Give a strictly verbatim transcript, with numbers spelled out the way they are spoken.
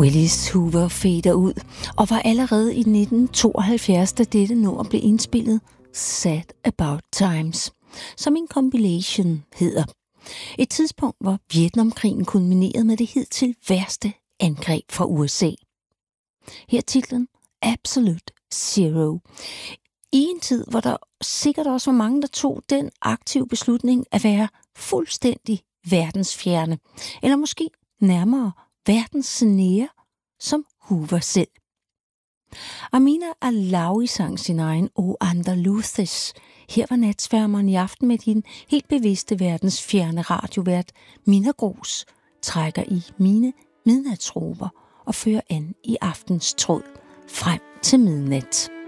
Willis Hoover fader ud, og var allerede i nitten tooghalvfjerds, da dette nummer blev indspillet, Sad About Times, som en compilation hedder. Et tidspunkt, hvor Vietnamkrigen kulminerede med det hidtil værste angreb fra U S A. Her titlen Absolute Zero. I en tid, hvor der sikkert også var mange, der tog den aktive beslutning at være fuldstændig verdensfjerne, eller måske nærmere verdensnære, som Hoover selv. Amina Alawi sang sin egen O Andaluzes. Her var natsværmeren i aften med din helt bevidste verdensfjerne radiovært Minna Grus, trækker i mine midnatsråber og fører an i aftens tråd frem til midnat.